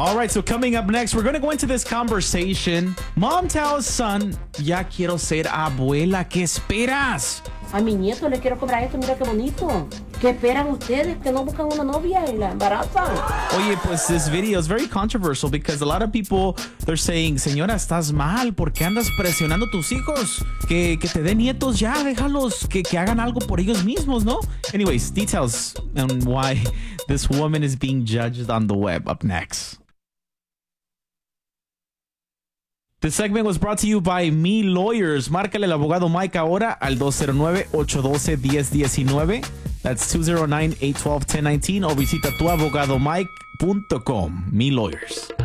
All right, so coming up next, we're going to go into this conversation. Mom tells son, ya quiero ser abuela. ¿Qué esperas? A mi nieto le quiero comprar esto, mira qué bonito. ¿Qué esperan ustedes? ¿Que no buscan una novia y la embarazan? Oye, pues this video is very controversial because a lot of people, they're saying, señora, estás mal. ¿Por qué andas presionando a tus hijos? Que te den nietos ya, déjalos que hagan algo por ellos mismos, ¿no? Anyways, details on why this woman is being judged on the web up next. This segment was brought to you by Me Lawyers. Márcale al abogado Mike ahora al 209-812-1019. That's 209-812-1019 o visita tuabogadomike.com. Me Lawyers.